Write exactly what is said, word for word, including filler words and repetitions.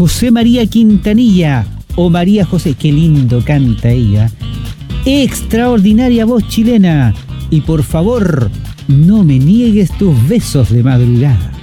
José María Quintanilla o María José, qué lindo canta ella. Extraordinaria voz chilena. Y por favor, no me niegues tus besos de madrugada.